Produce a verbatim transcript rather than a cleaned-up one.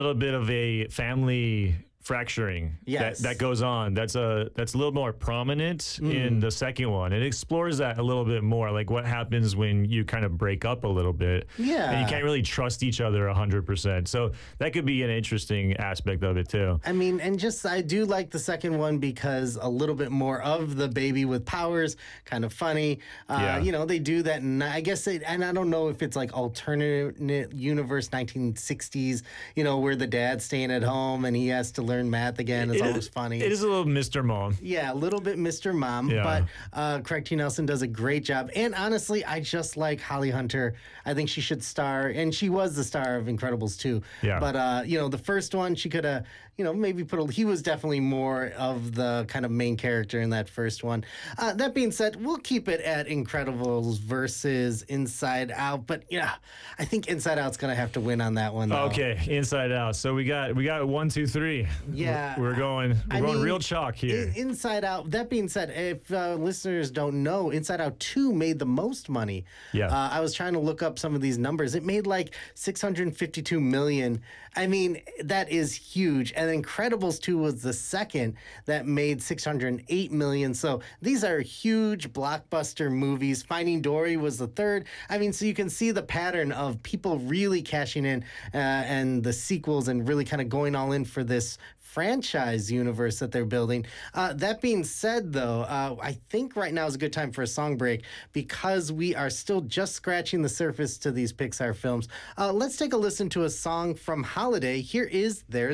little bit of a family fracturing Yes. that, that goes on. That's a that's a little more prominent Mm. in the second one. It explores that a little bit more, like what happens when you kind of break up a little bit. Yeah. And you can't really trust each other one hundred percent. So that could be an interesting aspect of it, too. I mean, and just I do like the second one because a little bit more of the baby with powers, kind of funny. Uh, Yeah. You know, they do that, and I guess, it, and I don't know if it's like alternate universe nineteen sixties, you know, where the dad's staying at home and he has to learn math again. It's It always is- funny. It is a little Mister Mom. Yeah, a little bit Mister Mom, Yeah. but uh, Craig T. Nelson does a great job. And honestly, I just like Holly Hunter. I think she should star, and she was the star of Incredibles too. Yeah. But uh, you know, the first one, she could have, you know, maybe put a. He was definitely more of the kind of main character in that first one. Uh, that being said, we'll keep it at Incredibles versus Inside Out. But yeah, I think Inside Out's gonna have to win on that one. Though. Okay, Inside Out. So we got we got one, two, three. Yeah. we're, we're going we're I going mean, real chalk here. In- Inside Out. That being said, if uh, listeners don't know, Inside Out two made the most money. Yeah. Uh, I was trying to look up some of these numbers. It made like six hundred fifty-two million. I mean, that is huge. And Incredibles two was the second that made six hundred eight million. So these are huge blockbuster movies. Finding Dory was the third. I mean, so you can see the pattern of people really cashing in uh, and the sequels and really kind of going all in for this franchise universe that they're building. Uh, that being said, though, uh, I think right now is a good time for a song break because we are still just scratching the surface to these Pixar films. Uh, let's take a listen to a song from Holiday. Here is There's